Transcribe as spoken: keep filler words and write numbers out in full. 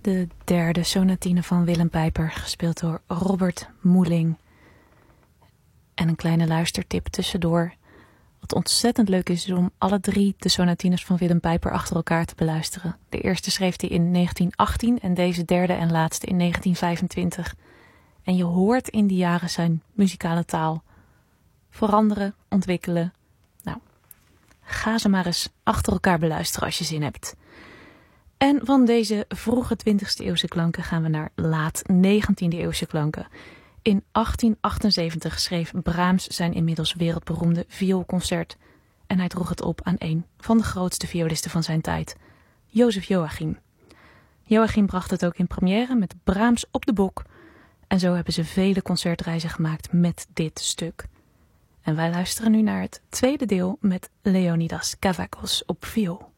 de derde sonatine van Willem Pijper, gespeeld door Robert Moeling. En een kleine luistertip tussendoor. Wat ontzettend leuk is, is om alle drie de sonatines van Willem Pijper achter elkaar te beluisteren. De eerste schreef hij in negentien achttien en deze derde en laatste in negentien vijfentwintig. En je hoort in die jaren zijn muzikale taal veranderen, ontwikkelen. Nou, ga ze maar eens achter elkaar beluisteren als je zin hebt. En van deze vroege twintigste eeuwse klanken gaan we naar laat negentiende eeuwse klanken. In achttien achtenzeventig schreef Brahms zijn inmiddels wereldberoemde vioolconcert. En hij droeg het op aan een van de grootste violisten van zijn tijd, Jozef Joachim. Joachim bracht het ook in première met Brahms op de bok. En zo hebben ze vele concertreizen gemaakt met dit stuk. En wij luisteren nu naar het tweede deel met Leonidas Kavakos op viool.